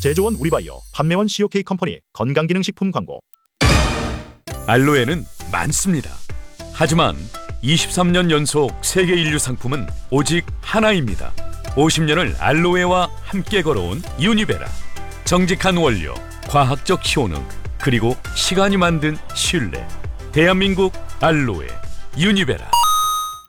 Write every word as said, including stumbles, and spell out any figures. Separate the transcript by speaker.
Speaker 1: 제조원 우리바이오, 판매원 씨오케이 컴퍼니 건강기능식품 광고.
Speaker 2: 알로에는 많습니다. 하지만 이십삼 년 연속 세계 인류 상품은 오직 하나입니다. 오십 년을 알로에와 함께 걸어온 유니베라. 정직한 원료, 과학적 효능, 그리고 시간이 만든 신뢰. 대한민국 알로에 유니베라.